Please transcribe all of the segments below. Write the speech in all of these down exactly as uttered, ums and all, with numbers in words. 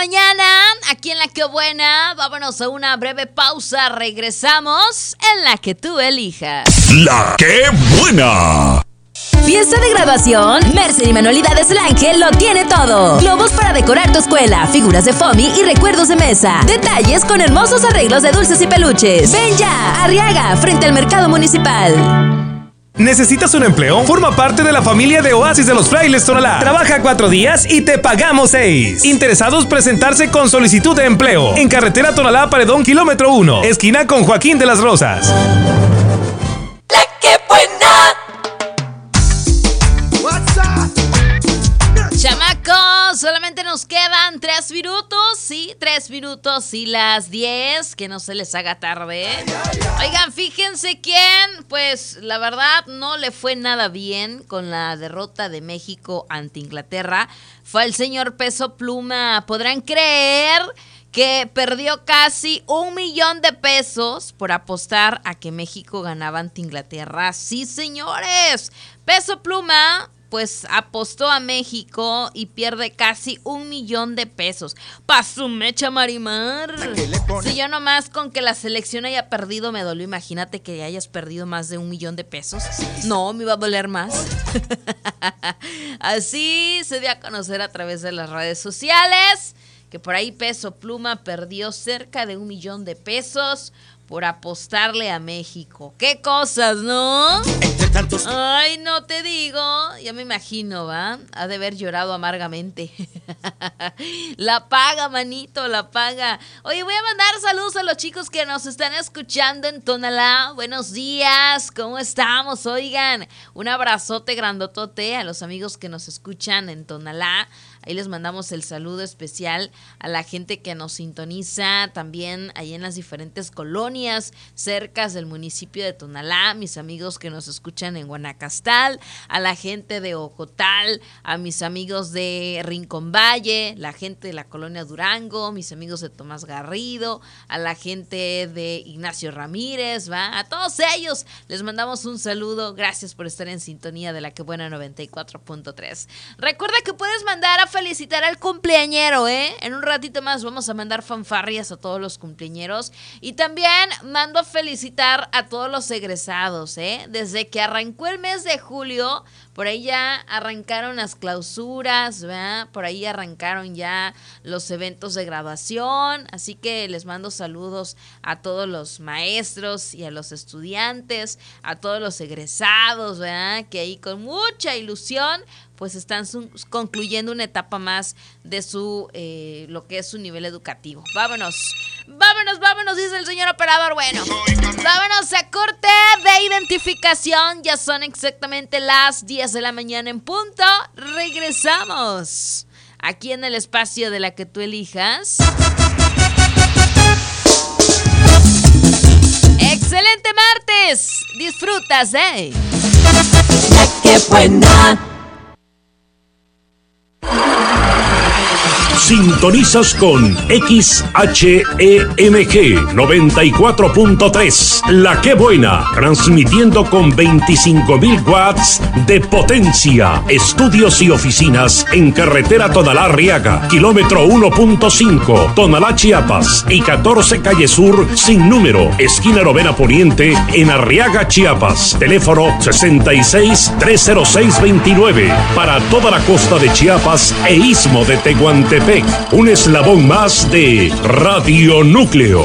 mañana, aquí en La Que Buena. Vámonos a una breve pausa. Regresamos en La Que Tú Elijas. La Que Buena. Fiesta de graduación, Mercer y Manualidades El Ángel lo tiene todo. Globos para decorar tu escuela, figuras de foamy y recuerdos de mesa. Detalles con hermosos arreglos de dulces y peluches. Ven ya, Arriaga, frente al Mercado Municipal. ¿Necesitas un empleo? Forma parte de la familia de Oasis de los Frailes Tonalá. Trabaja cuatro días y te pagamos seis. Interesados presentarse con solicitud de empleo. En carretera Tonalá Paredón, kilómetro uno. Esquina con Joaquín de las Rosas. La Que Buena. Chamacos, solamente nos quedan tres minutos, sí, tres minutos y las diez, que no se les haga tarde. Oigan, fíjense quién, pues la verdad no le fue nada bien con la derrota de México ante Inglaterra. Fue el señor Peso Pluma. ¿Podrán creer que perdió casi un millón de pesos por apostar a que México ganaba ante Inglaterra? Sí, señores, Peso Pluma pues apostó a México y pierde casi un millón de pesos. Pa' su mecha, Marimar. Si yo nomás con que la selección haya perdido me dolió. Imagínate que hayas perdido más de un millón de pesos. No, me iba a doler más. Así se dio a conocer a través de las redes sociales que por ahí Peso Pluma perdió cerca de un millón de pesos por apostarle a México. ¡Qué cosas!, ¿no? Ay, no te digo. Ya me imagino, ¿va? Ha de haber llorado amargamente. La paga, manito, la paga. Oye, voy a mandar saludos a los chicos que nos están escuchando en Tonalá. Buenos días, ¿cómo estamos? Oigan, un abrazote grandotote a los amigos que nos escuchan en Tonalá. Ahí les mandamos el saludo especial a la gente que nos sintoniza también ahí en las diferentes colonias cercas del municipio de Tonalá, mis amigos que nos escuchan en Guanacastal, a la gente de Ocotal, a mis amigos de Rincón Valle, la gente de la colonia Durango, mis amigos de Tomás Garrido, a la gente de Ignacio Ramírez, ¿va? A todos ellos les mandamos un saludo. Gracias por estar en sintonía de La Que Buena noventa y cuatro punto tres. Recuerda que puedes mandar a felicitar al cumpleañero, ¿eh? En un ratito más vamos a mandar fanfarrias a todos los cumpleañeros. Y también mando a felicitar a todos los egresados, ¿eh? Desde que arrancó el mes de julio, por ahí ya arrancaron las clausuras, ¿verdad? Por ahí arrancaron ya los eventos de graduación. Así que les mando saludos a todos los maestros y a los estudiantes, a todos los egresados, ¿verdad? Que ahí con mucha ilusión pues están su, concluyendo una etapa más de su, eh, lo que es su nivel educativo. Vámonos, vámonos, vámonos, dice el señor operador. Bueno, vámonos a corte de identificación. Ya son exactamente las diez de la mañana en punto. Regresamos aquí en el espacio de La Que Tú Elijas. Excelente martes, disfrutas, ¿eh? La Que Buena. Sintonizas con X H E M G noventa y cuatro punto tres, La Que Buena, transmitiendo con veinticinco mil watts de potencia. Estudios y oficinas en carretera Tonalá Arriaga, kilómetro uno punto cinco, Tonalá, Chiapas, y catorce calle Sur sin número, esquina Novena Poniente, en Arriaga, Chiapas. Teléfono sesenta y seis, trescientos seis, veintinueve, para toda la costa de Chiapas e istmo de Tehuantepec. Un eslabón más de Radio Núcleo.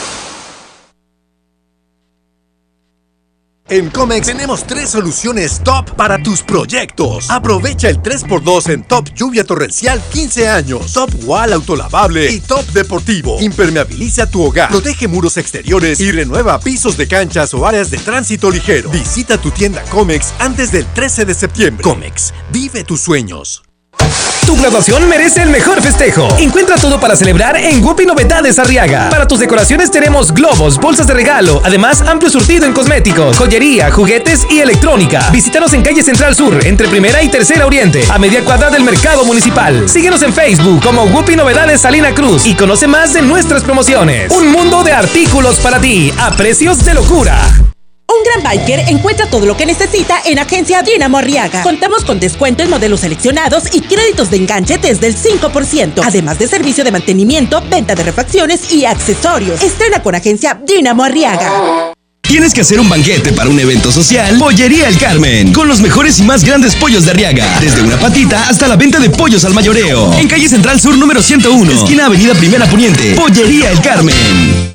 En Comex tenemos tres soluciones top para tus proyectos. Aprovecha el tres por dos en Top Lluvia Torrencial quince años, Top Wall Autolavable y Top Deportivo. Impermeabiliza tu hogar, protege muros exteriores y renueva pisos de canchas o áreas de tránsito ligero. Visita tu tienda Comex antes del trece de septiembre. Comex, vive tus sueños. Tu graduación merece el mejor festejo. Encuentra todo para celebrar en Gupi Novedades Arriaga. Para tus decoraciones tenemos globos, bolsas de regalo, además amplio surtido en cosméticos, joyería, juguetes y electrónica. Visítanos en calle Central Sur, entre Primera y Tercera Oriente, a media cuadra del Mercado Municipal. Síguenos en Facebook como Gupi Novedades Salina Cruz y conoce más de nuestras promociones. Un mundo de artículos para ti, a precios de locura. Un gran biker encuentra todo lo que necesita en Agencia Dínamo Arriaga. Contamos con descuento en modelos seleccionados y créditos de enganche desde el cinco por ciento. Además de servicio de mantenimiento, venta de refacciones y accesorios. Estrena con Agencia Dínamo Arriaga. ¿Tienes que hacer un banquete para un evento social? Pollería El Carmen, con los mejores y más grandes pollos de Arriaga. Desde una patita hasta la venta de pollos al mayoreo. En calle Central Sur número ciento uno, esquina Avenida Primera Poniente. Pollería El Carmen.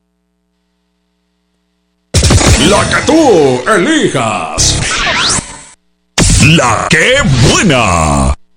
La que tú elijas. La que buena.